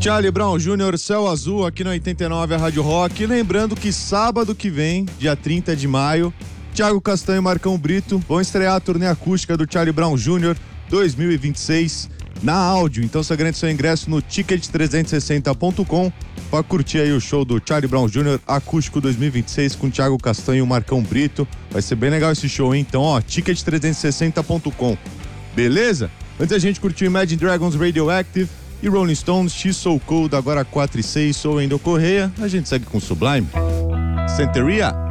Charlie Brown Jr., Céu Azul, aqui na 89, a Rádio Rock. Lembrando que sábado que vem, dia 30 de maio, Thiago Castanho e Marcão Brito vão estrear a turnê acústica do Charlie Brown Jr. 2026 na áudio. Então você garante seu ingresso no ticket360.com para curtir aí o show do Charlie Brown Jr. acústico 2026 com Thiago Castanho e Marcão Brito. Vai ser bem legal esse show, hein? Então, ó, ticket360.com. Beleza? Antes a gente curtiu Imagine Dragons Radioactive e Rolling Stones She's So Cold, agora 4 e 6. Sou Wendel Correia. A gente segue com Sublime. Santeria.